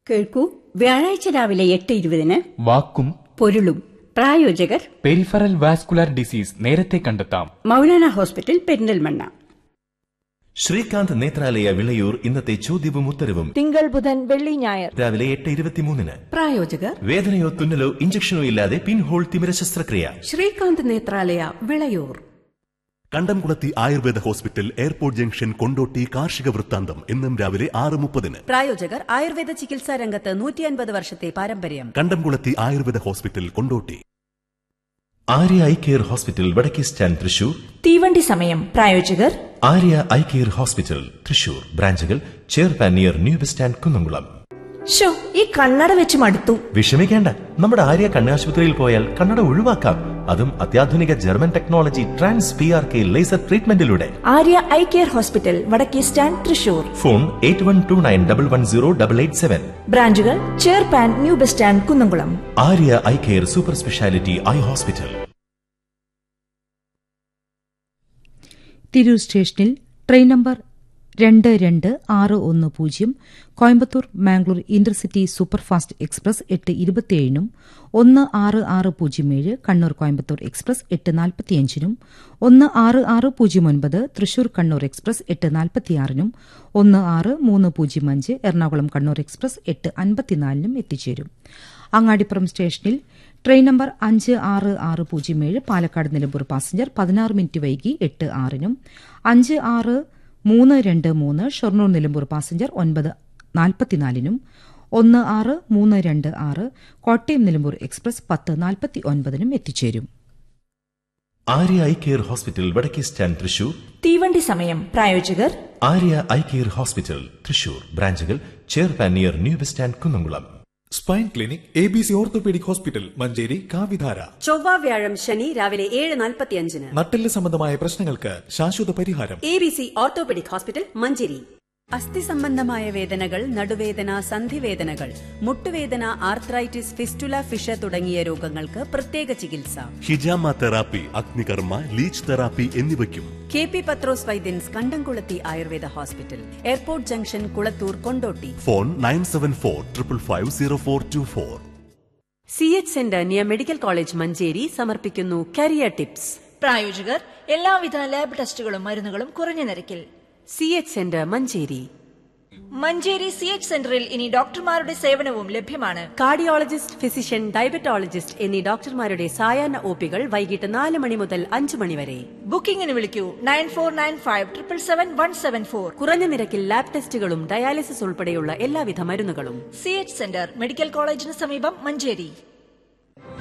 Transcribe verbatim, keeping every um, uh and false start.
കേൾക്കൂ, വ്യാഴാഴ്ച രാവിലെ എട്ട് ഇരുപതിന് വാക്കും പൊരുളും. പ്രായോജകർ പെരിഫറൽ വാസ്കുലർ ഡിസീസ് നേരത്തെ കണ്ടെത്താം. മൗലാന ഹോസ്പിറ്റൽ, പെരിന്തൽമണ്ണ. ശ്രീകാന്ത് നേത്രാലയ വിളയൂർ ഇന്നത്തെ ചോദ്യവും ഉത്തരവും തിങ്കൾ ബുധൻ വെള്ളി ഞായർ രാവിലെ എട്ട് ഇരുപത്തിമൂന്നിന്. പ്രായോജകർ വേദനയോ തുന്നലോ ഇഞ്ചക്ഷനോ ഇല്ലാതെ പിൻഹോൾ തിമിര ശസ്ത്രക്രിയ. ശ്രീകാന്ത് നേത്രാലയ വിളയൂർ. കണ്ടംകുളത്തി Ayurveda hospital, airport junction, Kondotty. കാർഷിക വൃത്താന്തം എന്നും രാവിലെ ആറ് മുപ്പതിന്. പ്രായോജകർ ആയുർവേദ ചികിത്സാ രംഗത്ത് നൂറ്റി അൻപത് വർഷത്തെ പാരമ്പര്യം. കണ്ടംകുളത്തി Ayurveda hospital, Kondotty. Arya eye care hospital, വടക്കേ സ്റ്റാൻഡ്, തൃശൂർ. തീവണ്ടി സമയം. പ്രായോജകർ Arya eye care hospital, Thrissur. ബ്രാഞ്ചുകൾ ചേർപ്പാൻ near new bus stand, Kunnamkulam. Show ഈ കണ്ണട വെച്ച് മടുത്തു. വിഷമിക്കേണ്ട, നമ്മുടെ ആര്യ കണ്ണാശുപത്രിയിൽ പോയാൽ കണ്ണട ഒഴിവാക്കാം. അതും അത്യാധുനിക German technology trans P R K laser ട്രീറ്റ്മെന്റിലൂടെ. Arya eye care hospital, വടക്കേ stand, Thrissur. Phone eight one two nine double one zero double eight seven. ബ്രാഞ്ചുകൾ ചേർപ്പാൻ new bus stand, Kunnamkulam. Arya eye care super speciality eye hospital. Tirur സ്റ്റേഷനിൽ train number രണ്ട് രണ്ട് ആറ് ഒന്ന് പൂജ്യം Coimbatore Mangalore intercity superfast express എട്ട് ഇരുപത്തിയേഴിനും ഒന്ന് ആറ് ആറ് പൂജ്യം ഏഴ് കണ്ണൂർ കോയമ്പത്തൂർ എക്സ്പ്രസ് എട്ട് നാൽപ്പത്തിയഞ്ചിനും ഒന്ന് ആറ് ആറ് പൂജ്യം ഒൻപത് തൃശൂർ കണ്ണൂർ എക്സ്പ്രസ് എട്ട് നാൽപ്പത്തിയാറിനും ഒന്ന് ആറ് മൂന്ന് പൂജ്യം അഞ്ച് എറണാകുളം കണ്ണൂർ എക്സ്പ്രസ് എട്ട് അൻപത്തിനാലിനും എത്തിച്ചേരും. അങ്ങാടിപ്പുറം സ്റ്റേഷനിൽ ട്രെയിൻ നമ്പർ അഞ്ച് ആറ് ആറ് പൂജ്യം ഏഴ് പാലക്കാട് നിലമ്പൂർ പാസഞ്ചർ പതിനാറ് മിനിറ്റ് വൈകി എട്ട് ആറിനും അഞ്ച് ആറ് മൂന്ന് രണ്ട് മൂന്ന് ഷൊർണൂർ നിലമ്പൂർ പാസഞ്ചർ ഒൻപത് നാൽപ്പത്തിനാലിനും ഒന്ന് ആറ് മൂന്ന് രണ്ട് ആറ് കോട്ടയം നിലമ്പൂർ എക്സ്പ്രസ് പത്ത് നാൽപ്പത്തി ഒൻപതിനും എത്തിച്ചേരും. ആര്യ ഐ കെയർ ഹോസ്പിറ്റൽ, വടക്കേ സ്റ്റാൻഡ്, തൃശൂർ. തീവണ്ടി സമയം. പ്രായോജകർ Arya eye care hospital, Thrissur. ബ്രാഞ്ചുകൾ ചേർപ്പാൻ near new bus stand, Kunnamkulam. Spine clinic, A B C orthopaedic hospital, Manjeri. കാവിധാര ചൊവ്വ വ്യാഴം ശനി രാവിലെ ഏഴ് നാൽപ്പത്തിയഞ്ചിന്. നട്ടെല്ല് സംബന്ധമായ പ്രശ്നങ്ങൾക്ക് ശാശ്വത പരിഹാരം. A B C orthopaedic hospital, Manjeri. അസ്ഥി സംബന്ധമായ വേദനകൾ, നടുവേദന, സന്ധിവേദനകൾ, മുട്ടുവേദന, ആർത്രൈറ്റിസ്, ഫിസ്റ്റുല, ഫിഷ തുടങ്ങിയ രോഗങ്ങൾക്ക് പ്രത്യേക ചികിത്സ. ഹിജാമ തെറാപ്പി, അഗ്നികർമ്മ, ലീച്ച് തെറാപ്പി എന്നിവയ്ക്കും കെ പി പത്രോസ് വൈദ്യൻസ്, കണ്ടംകുളത്തി Ayurveda hospital, airport junction, Kulathur, Kondotty. Phone nine seven four triple five zero four to four. C H centre near medical college, Manjeri സമർപ്പിക്കുന്നു കരിയർ ടിപ്സ്. പ്രായോജകർ എല്ലാവിധ ലാബ് ടെസ്റ്റുകളും മരുന്നുകളും കുറഞ്ഞ നിരക്കിൽ. C H centre, Manjeri. Manjeri C H സെന്ററിൽ ഇനി ഡോക്ടർമാരുടെ സേവനവും ലഭ്യമാണ്. കാർഡിയോളജിസ്റ്റ്, ഫിസിഷ്യൻ, ഡയബറ്റോളജിസ്റ്റ് എന്നീ ഡോക്ടർമാരുടെ സായാഹ്ന ഒപികൾ വൈകിട്ട് നാല് മണി മുതൽ അഞ്ച് മണി വരെ. ബുക്കിംഗിന് വിളിക്കൂ nine four nine five triple seven one seven four. കുറഞ്ഞ നിരക്കിൽ ലാബ് ടെസ്റ്റുകളും ഡയാലിസിസ് ഉൾപ്പെടെയുള്ള എല്ലാവിധ മരുന്നുകളും. സി എച്ച് സെന്റർ, മെഡിക്കൽ കോളേജിന് സമീപം, മഞ്ചേരി.